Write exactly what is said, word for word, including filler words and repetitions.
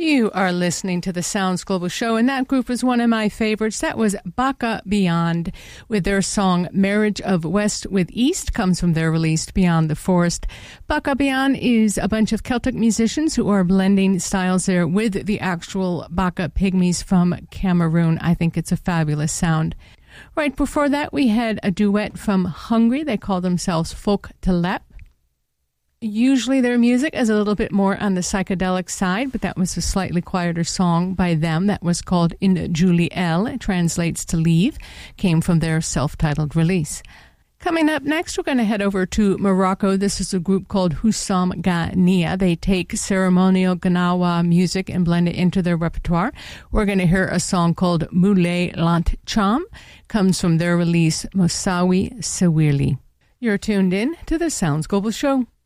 You are listening to the Sounds Global Show, and that group was one of my favorites. That was Baka Beyond with their song Marriage of West with East, comes from their release Beyond the Forest. Baka Beyond is a bunch of Celtic musicians who are blending styles there with the actual Baka Pygmies from Cameroon. I think it's a fabulous sound. Right before that, we had a duet from Hungary. They call themselves Folk Telep. Usually their music is a little bit more on the psychedelic side, but that was a slightly quieter song by them that was called In Julie L. It translates to leave, came from their self-titled release. Coming up next, we're going to head over to Morocco. This is a group called Hussam Ghania. They take ceremonial Gnawa music and blend it into their repertoire. We're going to hear a song called Moulay Lant Cham, comes from their release Moussaoui Sewili. You're tuned in to the Sounds Global Show.